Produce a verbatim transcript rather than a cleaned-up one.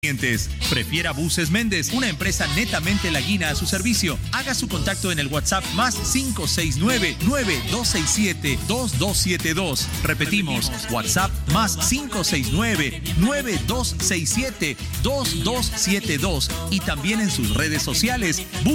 clientes. Prefiera Buses Méndez, una empresa netamente laguina a su servicio. Haga su contacto en el WhatsApp más cinco seis nueve, nueve dos seis siete, dos dos siete dos. Repetimos, WhatsApp más cinco seis nueve, nueve dos seis siete, dos dos siete dos. Y también en sus redes sociales.